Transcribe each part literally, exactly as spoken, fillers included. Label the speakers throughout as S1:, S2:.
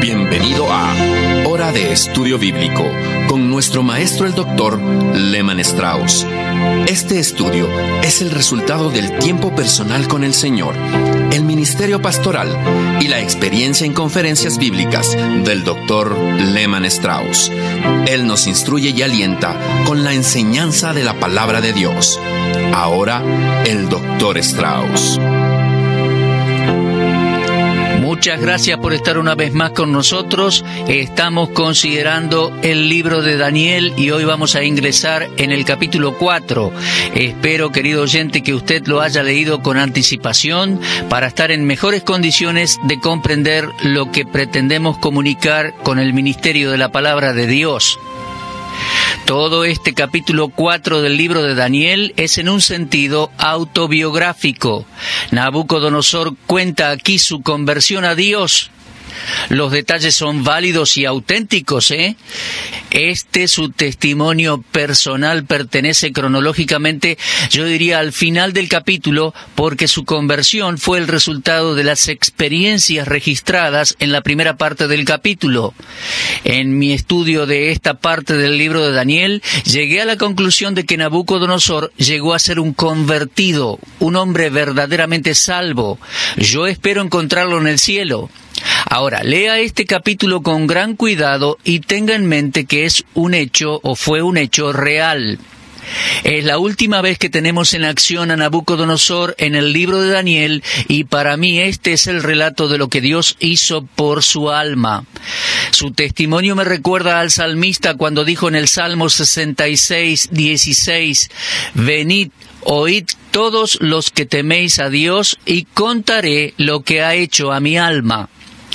S1: Bienvenido a Hora de Estudio Bíblico con nuestro maestro el doctor Lehman Strauss. Este estudio es el resultado del tiempo personal con el Señor, el ministerio pastoral y la experiencia en conferencias bíblicas del doctor Lehman Strauss. Él nos instruye y alienta con la enseñanza de la palabra de Dios. Ahora, el doctor Strauss.
S2: Muchas gracias por estar una vez más con nosotros. Estamos considerando el libro de Daniel y hoy vamos a ingresar en el capítulo cuatro. Espero, querido oyente, que usted lo haya leído con anticipación para estar en mejores condiciones de comprender lo que pretendemos comunicar con el ministerio de la palabra de Dios. Todo este capítulo cuatro del libro de Daniel es en un sentido autobiográfico. Nabucodonosor cuenta aquí su conversión a Dios. Los detalles son válidos y auténticos, ¿eh? Este, su testimonio personal, pertenece cronológicamente, yo diría, al final del capítulo, porque su conversión fue el resultado de las experiencias registradas en la primera parte del capítulo. En mi estudio de esta parte del libro de Daniel, llegué a la conclusión de que Nabucodonosor llegó a ser un convertido, un hombre verdaderamente salvo. Yo espero encontrarlo en el cielo. Ahora, lea este capítulo con gran cuidado y tenga en mente que es un hecho o fue un hecho real. Es la última vez que tenemos en acción a Nabucodonosor en el libro de Daniel y para mí este es el relato de lo que Dios hizo por su alma. Su testimonio me recuerda al salmista cuando dijo en el Salmo sesenta y seis, dieciséis, «Venid, oíd todos los que teméis a Dios y contaré lo que ha hecho a mi alma».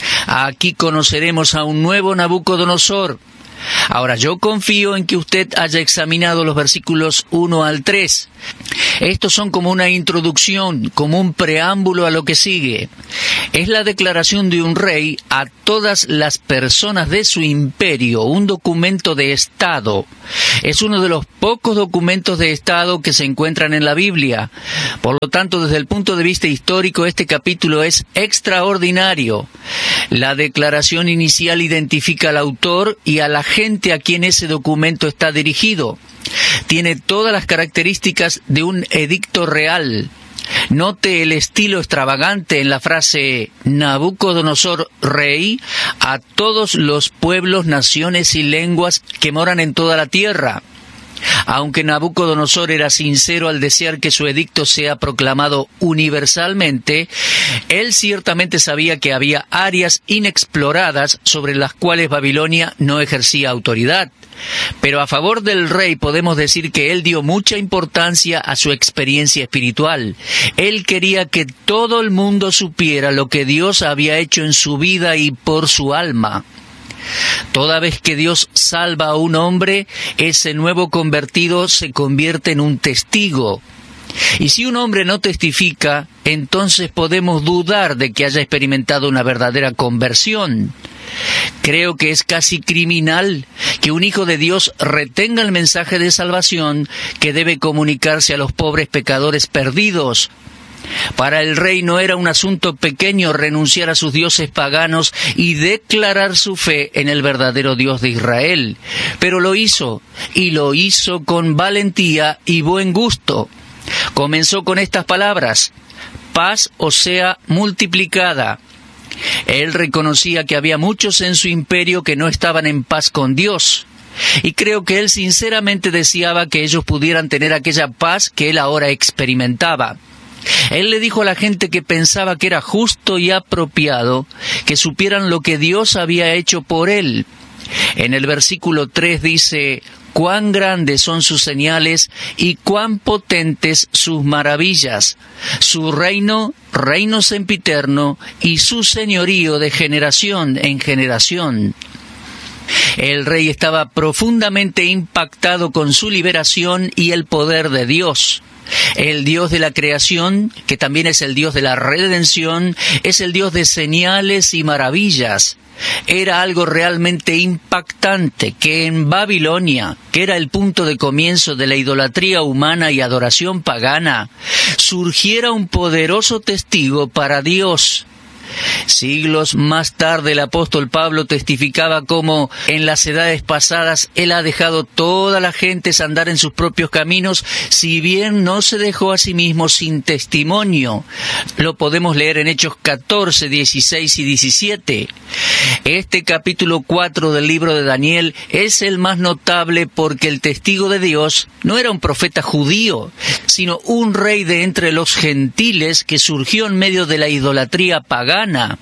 S2: Aquí conoceremos a un nuevo Nabucodonosor. Ahora, yo confío en que usted haya examinado los versículos uno al tres. Estos son como una introducción, como un preámbulo a lo que sigue. Es la declaración de un rey a todas las personas de su imperio, un documento de Estado. Es uno de los pocos documentos de Estado que se encuentran en la Biblia. Por lo tanto, desde el punto de vista histórico, este capítulo es extraordinario. La declaración inicial identifica al autor y a la gente a quien ese documento está dirigido. Tiene todas las características de un edicto real. Note el estilo extravagante en la frase Nabucodonosor, rey, a todos los pueblos, naciones y lenguas que moran en toda la tierra. Aunque Nabucodonosor era sincero al desear que su edicto sea proclamado universalmente, él ciertamente sabía que había áreas inexploradas sobre las cuales Babilonia no ejercía autoridad. Pero a favor del rey podemos decir que él dio mucha importancia a su experiencia espiritual. Él quería que todo el mundo supiera lo que Dios había hecho en su vida y por su alma. Toda vez que Dios salva a un hombre, ese nuevo convertido se convierte en un testigo. Y si un hombre no testifica, entonces podemos dudar de que haya experimentado una verdadera conversión. Creo que es casi criminal que un hijo de Dios retenga el mensaje de salvación que debe comunicarse a los pobres pecadores perdidos. Para el rey no era un asunto pequeño renunciar a sus dioses paganos y declarar su fe en el verdadero Dios de Israel. Pero lo hizo, y lo hizo con valentía y buen gusto. Comenzó con estas palabras: «Paz os sea multiplicada». Él reconocía que había muchos en su imperio que no estaban en paz con Dios. Y creo que él sinceramente deseaba que ellos pudieran tener aquella paz que él ahora experimentaba. Él le dijo a la gente que pensaba que era justo y apropiado que supieran lo que Dios había hecho por él. En el versículo tres dice: «Cuán grandes son sus señales y cuán potentes sus maravillas. Su reino, reino sempiterno, y su señorío de generación en generación». El rey estaba profundamente impactado con su liberación y el poder de Dios. El Dios de la creación, que también es el Dios de la redención, es el Dios de señales y maravillas. Era algo realmente impactante que en Babilonia, que era el punto de comienzo de la idolatría humana y adoración pagana, surgiera un poderoso testigo para Dios. Siglos más tarde el apóstol Pablo testificaba cómo en las edades pasadas él ha dejado todas las gentes andar en sus propios caminos, si bien no se dejó a sí mismo sin testimonio. Lo podemos leer en Hechos catorce, dieciséis y diecisiete. Este capítulo cuatro del libro de Daniel es el más notable porque el testigo de Dios no era un profeta judío, sino un rey de entre los gentiles que surgió en medio de la idolatría pagana.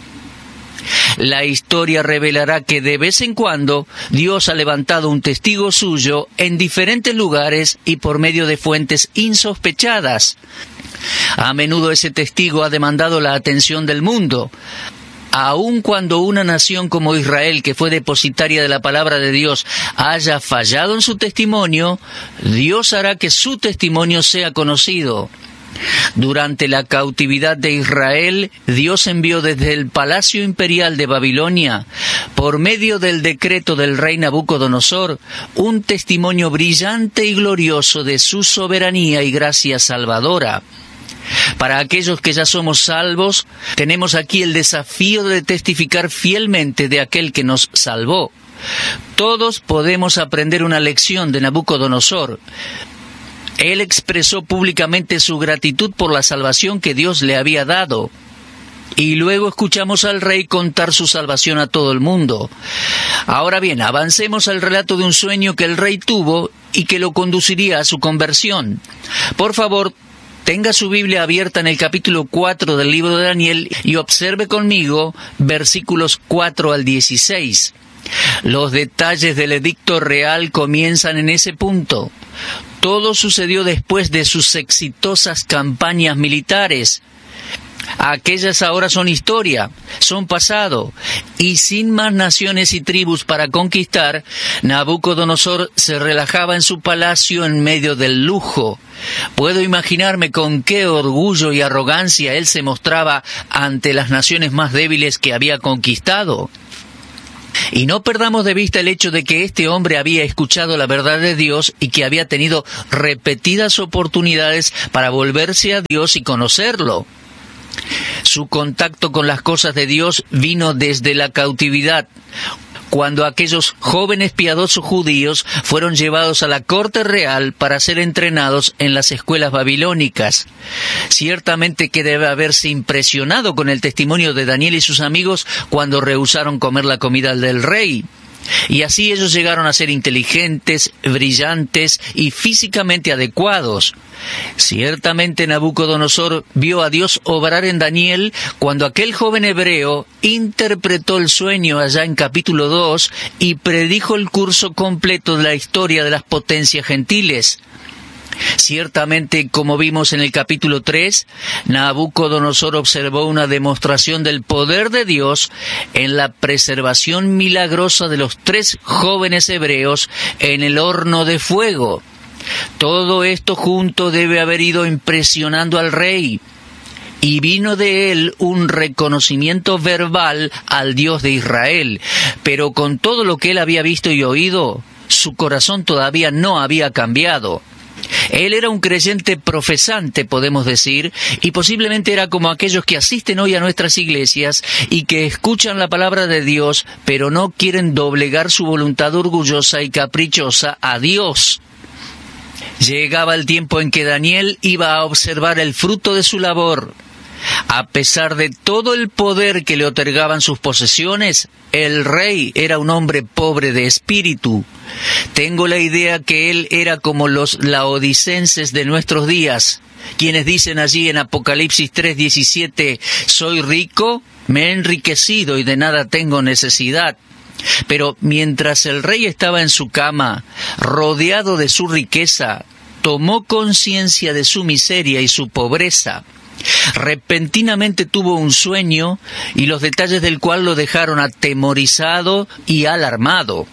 S2: La historia revelará que de vez en cuando Dios ha levantado un testigo suyo en diferentes lugares y por medio de fuentes insospechadas. A menudo ese testigo ha demandado la atención del mundo. Aun cuando una nación como Israel, que fue depositaria de la palabra de Dios, haya fallado en su testimonio, Dios hará que su testimonio sea conocido. Durante la cautividad de Israel, Dios envió desde el palacio imperial de Babilonia, por medio del decreto del rey Nabucodonosor, un testimonio brillante y glorioso de su soberanía y gracia salvadora. Para aquellos que ya somos salvos, tenemos aquí el desafío de testificar fielmente de aquel que nos salvó. Todos podemos aprender una lección de Nabucodonosor. Él expresó públicamente su gratitud por la salvación que Dios le había dado. Y luego escuchamos al rey contar su salvación a todo el mundo. Ahora bien, avancemos al relato de un sueño que el rey tuvo y que lo conduciría a su conversión. Por favor, tenga su Biblia abierta en el capítulo cuatro del libro de Daniel y observe conmigo versículos cuatro al dieciséis. Los detalles del edicto real comienzan en ese punto. Todo sucedió después de sus exitosas campañas militares. Aquellas ahora son historia, son pasado, y sin más naciones y tribus para conquistar, Nabucodonosor se relajaba en su palacio en medio del lujo. Puedo imaginarme con qué orgullo y arrogancia él se mostraba ante las naciones más débiles que había conquistado. Y no perdamos de vista el hecho de que este hombre había escuchado la verdad de Dios y que había tenido repetidas oportunidades para volverse a Dios y conocerlo. Su contacto con las cosas de Dios vino desde la cautividad, cuando aquellos jóvenes piadosos judíos fueron llevados a la corte real para ser entrenados en las escuelas babilónicas. Ciertamente que debe haberse impresionado con el testimonio de Daniel y sus amigos cuando rehusaron comer la comida del rey. Y así ellos llegaron a ser inteligentes, brillantes y físicamente adecuados. Ciertamente Nabucodonosor vio a Dios obrar en Daniel cuando aquel joven hebreo interpretó el sueño allá en capítulo dos y predijo el curso completo de la historia de las potencias gentiles. Ciertamente, como vimos en el capítulo tres, Nabucodonosor observó una demostración del poder de Dios en la preservación milagrosa de los tres jóvenes hebreos en el horno de fuego. Todo esto junto debe haber ido impresionando al rey, y vino de él un reconocimiento verbal al Dios de Israel. Pero con todo lo que él había visto y oído, su corazón todavía no había cambiado. Él era un creyente profesante, podemos decir, y posiblemente era como aquellos que asisten hoy a nuestras iglesias y que escuchan la palabra de Dios, pero no quieren doblegar su voluntad orgullosa y caprichosa a Dios. Llegaba el tiempo en que Daniel iba a observar el fruto de su labor. A pesar de todo el poder que le otorgaban sus posesiones, el rey era un hombre pobre de espíritu. Tengo la idea que él era como los laodicenses de nuestros días, quienes dicen allí en Apocalipsis tres diecisiete, «Soy rico, me he enriquecido y de nada tengo necesidad». Pero mientras el rey estaba en su cama, rodeado de su riqueza, tomó conciencia de su miseria y su pobreza. Repentinamente tuvo un sueño y los detalles del cual lo dejaron atemorizado y alarmado.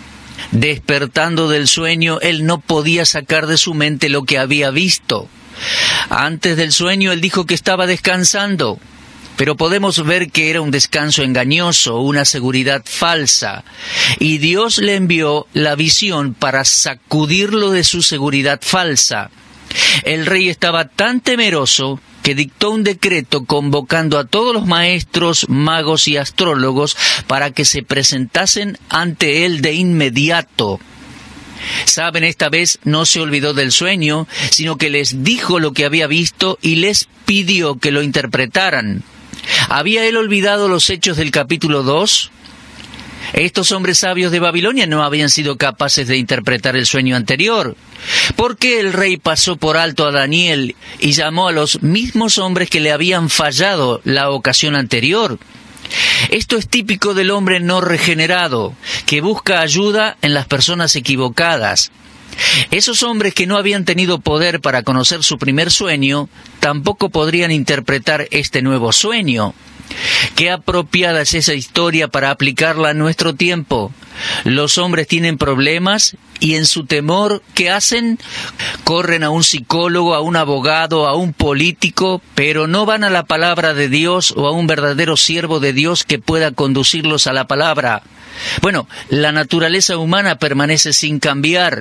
S2: Despertando del sueño, él no podía sacar de su mente lo que había visto. Antes del sueño, él dijo que estaba descansando, pero podemos ver que era un descanso engañoso, una seguridad falsa. Y Dios le envió la visión para sacudirlo de su seguridad falsa. El rey estaba tan temeroso que dictó un decreto convocando a todos los maestros, magos y astrólogos para que se presentasen ante él de inmediato. Saben, esta vez no se olvidó del sueño, sino que les dijo lo que había visto y les pidió que lo interpretaran. ¿Había él olvidado los hechos del capítulo dos? Estos hombres sabios de Babilonia no habían sido capaces de interpretar el sueño anterior. ¿Por qué el rey pasó por alto a Daniel y llamó a los mismos hombres que le habían fallado la ocasión anterior? Esto es típico del hombre no regenerado, que busca ayuda en las personas equivocadas. Esos hombres que no habían tenido poder para conocer su primer sueño, tampoco podrían interpretar este nuevo sueño. Qué apropiada es esa historia para aplicarla a nuestro tiempo. Los hombres tienen problemas y en su temor, ¿qué hacen? Corren a un psicólogo, a un abogado, a un político, pero no van a la palabra de Dios o a un verdadero siervo de Dios que pueda conducirlos a la palabra. Bueno, la naturaleza humana permanece sin cambiar.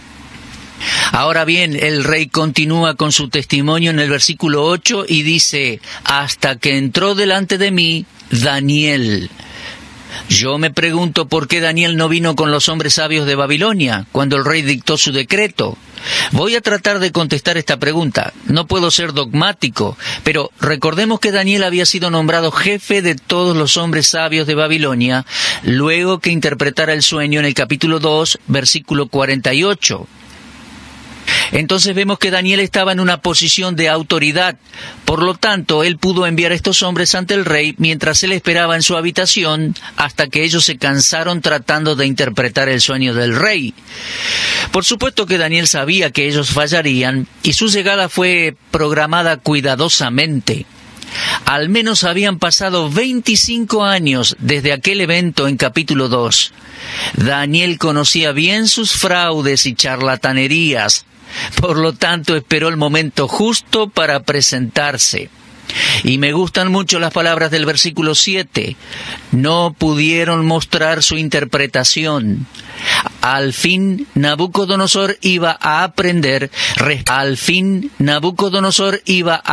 S2: Ahora bien, el rey continúa con su testimonio en el versículo ocho y dice: hasta que entró delante de mí Daniel. Yo me pregunto por qué Daniel no vino con los hombres sabios de Babilonia cuando el rey dictó su decreto. Voy a tratar de contestar esta pregunta. No puedo ser dogmático, pero recordemos que Daniel había sido nombrado jefe de todos los hombres sabios de Babilonia luego que interpretara el sueño en el capítulo dos, versículo cuarenta y ocho. Entonces vemos que Daniel estaba en una posición de autoridad. Por lo tanto, él pudo enviar a estos hombres ante el rey mientras él esperaba en su habitación hasta que ellos se cansaron tratando de interpretar el sueño del rey. Por supuesto que Daniel sabía que ellos fallarían y su llegada fue programada cuidadosamente. Al menos habían pasado veinticinco años desde aquel evento en capítulo dos. Daniel conocía bien sus fraudes y charlatanerías. Por lo tanto, esperó el momento justo para presentarse. Y me gustan mucho las palabras del versículo siete. No pudieron mostrar su interpretación. Al fin, Nabucodonosor iba a aprender. Al fin, Nabucodonosor iba a